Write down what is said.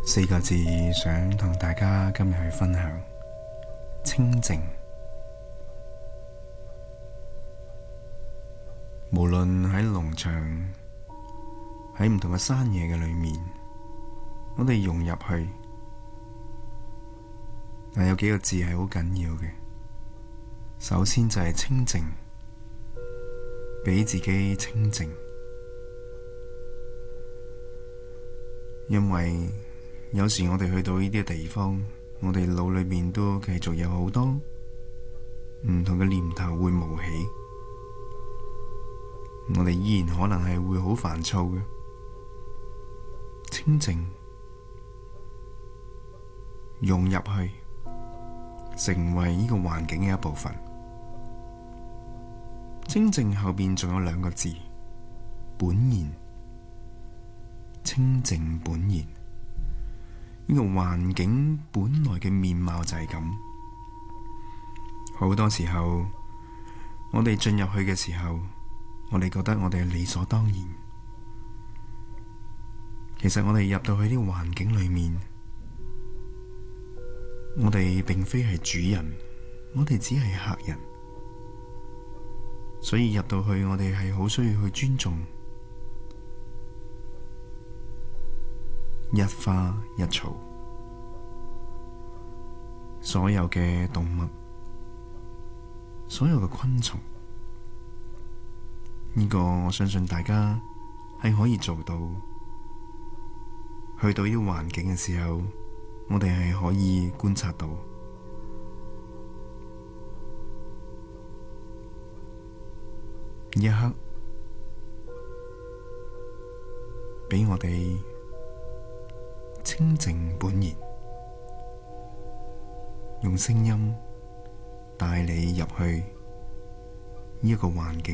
四個字想同大家今日去分享：清靜。無論喺農場，喺唔同嘅山野嘅裏面，我哋融入去，但有幾個字係好緊要嘅。首先就係清靜，俾自己清靜，因為有時我哋去到呢啲地方，我哋腦裏面都繼續有好多唔同嘅念頭會冒起，我哋依然可能係會好煩躁嘅。清靜，融入去，成為呢個環境嘅一部分。清靜後邊仲有兩個字：本然。清靜本然，呢個環境本來嘅面貌就係咁。好多時候，我哋進入去嘅時候，我哋覺得我哋係理所當然。其實我哋入到去呢個環境裏面，我哋並非係主人，我哋只係客人。所以入到去，我哋係好需要去尊重一花一草，所有嘅動物，所有嘅昆蟲。呢個我相信大家係可以做到。去到呢個環境嘅時候，我哋係可以觀察到一刻，俾我哋清靜本然，用聲音帶你入去呢一個環境。